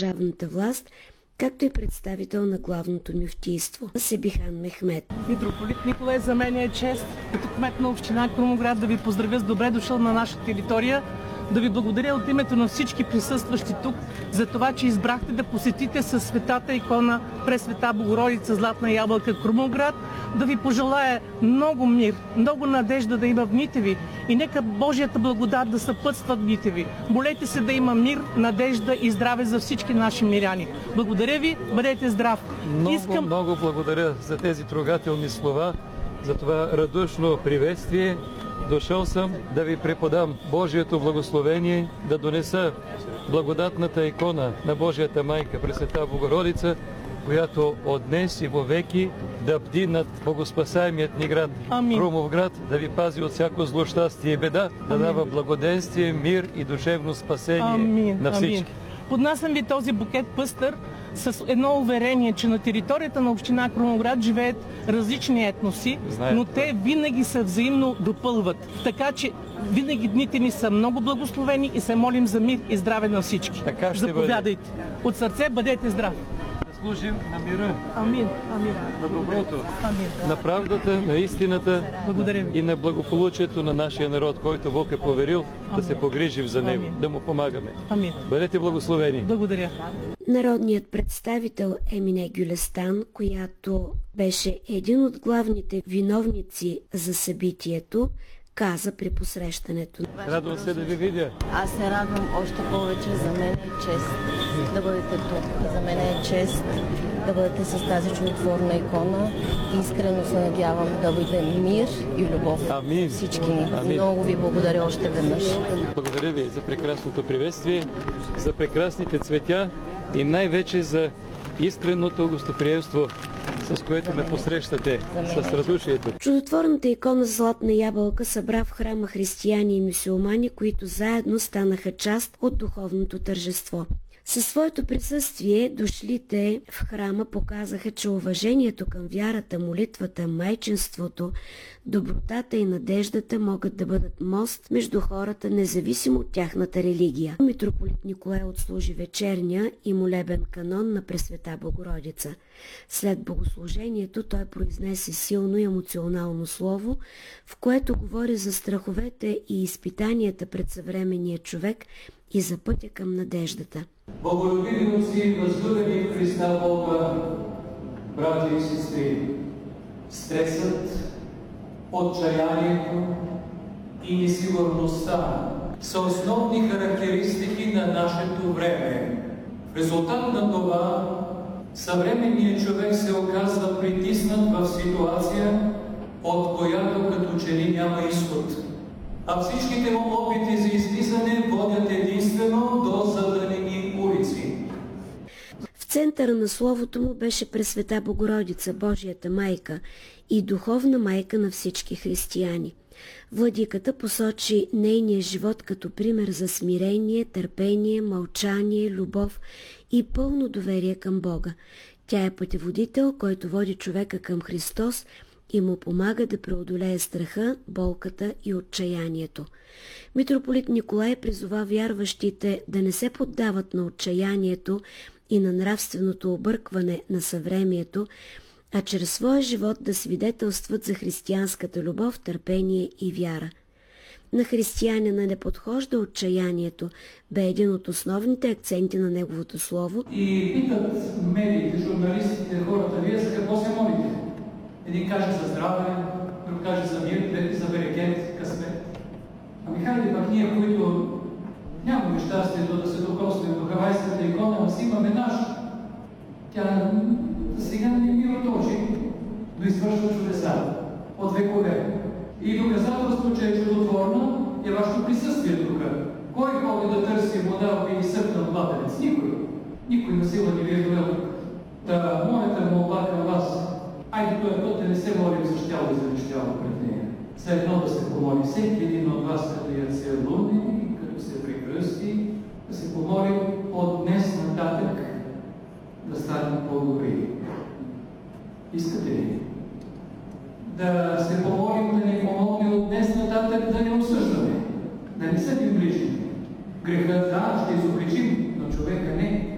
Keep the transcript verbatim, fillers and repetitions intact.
държавната власт, както и представител на главното мюфтийство Себихан Мехмед. Митрополит Николай, за мен е чест като кмет на община Крумовград да ви поздравя с добре дошъл на нашата територия, да ви благодаря от името на всички присъстващи тук за това, че избрахте да посетите със светата икона Пресвета Богородица Златна ябълка Крумовград, да ви пожелая много мир, много надежда да има в дните ви и нека Божията благодат да съпътства дните ви. Молете се да има мир, надежда и здраве за всички наши миряни. Благодаря ви, бъдете здрав. Много, Искам... много благодаря за тези трогателни слова, за това радушно приветствие. Дошъл съм да ви преподам Божието благословение, да донеса благодатната икона на Божията майка Пресвета Богородица, която от днес и вовеки да бди над богоспасаемият ни град Крумовград, да ви пази от всяко злощастие и беда, да Амин. дава благоденствие, мир и душевно спасение Амин. на всички. Амин. Поднасям ви този букет пъстър с едно уверение, че на територията на община Крумовград живеят различни етноси, Знаете, но те винаги се взаимно допълват. Така че винаги дните ни са много благословени и се молим за мир и здраве на всички. Така ще Заповядайте. бъде. От сърце бъдете здрави. Да служим на мира, Амин. Амин. на доброто, Амин. на правдата, на истината Благодаря ви. и на благополучието на нашия народ, който Бог е поверил да се погрижим за него, Амин. да му помагаме. Амин. Бъдете благословени. Благодаря. Народният представител Емине Гюлестан, която беше един от главните виновници за събитието, каза при посрещането. Радвам се да ви видя. Аз се радвам още повече. За мен е чест да бъдете тук. За мен е чест да бъдете с тази чудотворна икона. Искрено се надявам да бъде мир и любов. Амин. Всички ни. Амин. Много ви благодаря още веднъж. Благодаря ви за прекрасното приветствие, за прекрасните цветя и най-вече за искреното гостоприемство, с което ме посрещате, с радушието. Чудотворната икона Златна ябълка събра в храма християни и мюсюлмани, които заедно станаха част от духовното тържество. Със своето присъствие дошлите в храма показаха, че уважението към вярата, молитвата, майчинството, добротата и надеждата могат да бъдат мост между хората, независимо от тяхната религия. Митрополит Николай отслужи вечерния и молебен канон на Пресвета Богородица. След богослужението той произнесе силно и емоционално слово, в което говори за страховете и изпитанията пред съвременния човек и за пътя към надеждата. Благолюбивици, възлюбени в Христа Бога, брати и сестри, стресът, отчаянието и несигурността са основни характеристики на нашето време. В резултат на това съвременният човек се оказва притиснат в ситуация, от която като че ли няма изход. А всичките му опити за излизане водят единствено до задънени улици. В центъра на словото му беше Пресвета Богородица, Божията майка и духовна майка на всички християни. Владиката посочи нейния живот като пример за смирение, търпение, мълчание, любов и пълно доверие към Бога. Тя е пътеводител, който води човека към Христос и му помага да преодолее страха, болката и отчаянието. Митрополит Николай призова вярващите да не се поддават на отчаянието и на нравственото объркване на съвремието, а чрез своя живот да свидетелстват за християнската любов, търпение и вяра. На християнина не подхожда отчаянието, бе един от основните акценти на неговото слово. И питат медиите, журналистите, хората, вие за какво се молите? Един каже за здраве, друг каже за мир, трети за берекет, късмет. Ами хайде пак ние, които нямаме щастието да се докоснем до хавайската икона, а си имаме наша. Тя сега не ми оточи, но извършва чудеса от векове. И доказателство, че е чудотворна, е вашето присъствие тук. Кой ходи да търси вода или сърпнат кладенец? Никой. Никой на сила не ви е довел тук. Та, моята молба към вас, айде този път да не се молим за щяло и за нещяло пред нея. За едно да се помоли всеки един от вас, като я се луни, като се прекръсти, да се помоли от днес нататък да станем по-добри. Искате ли? Да се помолим да ни помогне от днес нататък да не осъждаме, да не съдим ближни. Греха, да, ще изобличим, но човека не.